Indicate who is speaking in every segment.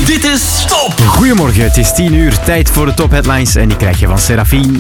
Speaker 1: Dit is Top.
Speaker 2: Goedemorgen, het is 10 uur, tijd voor de topheadlines en die krijg je van Serafine.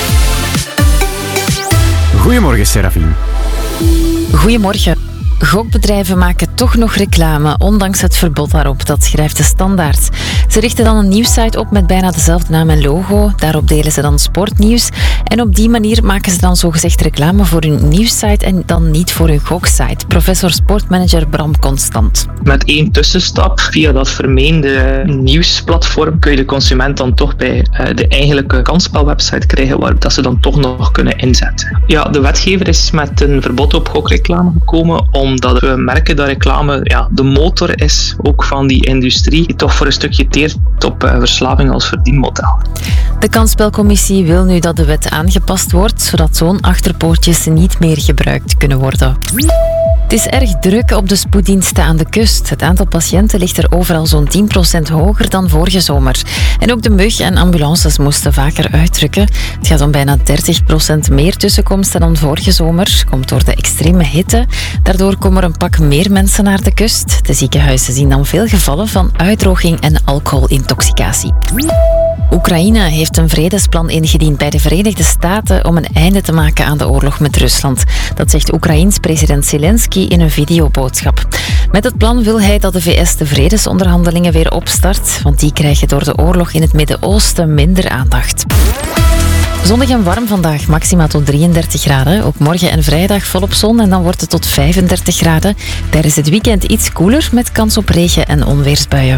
Speaker 2: Goedemorgen, Serafine.
Speaker 3: Goedemorgen. Gokbedrijven maken toch nog reclame, ondanks het verbod daarop, dat schrijft de Standaard. Ze richten dan een nieuwssite op met bijna dezelfde naam en logo. Daarop delen ze dan sportnieuws. En op die manier maken ze dan zogezegd reclame voor hun nieuwssite en dan niet voor hun goksite. Professor sportmanager Bram Constant.
Speaker 4: Met één tussenstap, via dat vermeende nieuwsplatform, kun je de consument dan toch bij de eigenlijke kansspelwebsite krijgen waar dat ze dan toch nog kunnen inzetten. Ja, de wetgever is met een verbod op gokreclame gekomen omdat we merken dat reclame de motor is, ook van die industrie, die toch voor een stukje teert op verslaving als verdienmodel.
Speaker 3: De kansspelcommissie wil nu dat de wet aangepast wordt, zodat zo'n achterpoortjes niet meer gebruikt kunnen worden. Het is erg druk op de spoeddiensten aan de kust. Het aantal patiënten ligt er overal zo'n 10% hoger dan vorige zomer. En ook de mug en ambulances moesten vaker uitdrukken. Het gaat om bijna 30% meer tussenkomsten dan vorige zomer. Komt door de extreme hitte. Daardoor komen er een pak meer mensen naar de kust. De ziekenhuizen zien dan veel gevallen van uitdroging en alcoholintoxicatie. Oekraïne heeft een vredesplan ingediend bij de Verenigde Staten om een einde te maken aan de oorlog met Rusland. Dat zegt Oekraïens president Zelensky in een videoboodschap. Met het plan wil hij dat de VS de vredesonderhandelingen weer opstart, want die krijgen door de oorlog in het Midden-Oosten minder aandacht. Zonnig en warm vandaag, maxima tot 33 graden. Ook morgen en vrijdag volop zon en dan wordt het tot 35 graden. Tijdens het weekend iets koeler met kans op regen- en onweersbuien.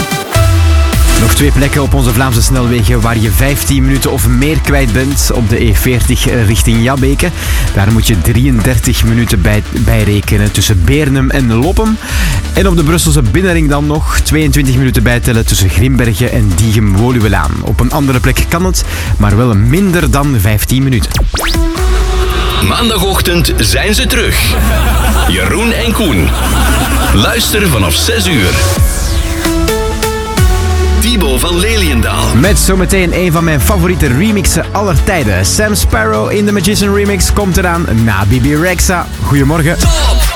Speaker 2: Nog 2 plekken op onze Vlaamse snelwegen waar je 15 minuten of meer kwijt bent. Op de E40 richting Jabbeke. Daar moet je 33 minuten bij rekenen tussen Beernem en Loppem. En op de Brusselse binnenring dan nog 22 minuten bijtellen tussen Grimbergen en Diegem-Woluwelaan. Op een andere plek kan het, maar wel minder dan 15 minuten.
Speaker 1: Maandagochtend zijn ze terug. Jeroen en Koen. Luister vanaf 6 uur. Thibaut van Leliendaal.
Speaker 2: Met zometeen een van mijn favoriete remixen aller tijden. Sam Sparrow in de Magician remix komt eraan na Bibi Rexha. Goedemorgen.
Speaker 1: Top!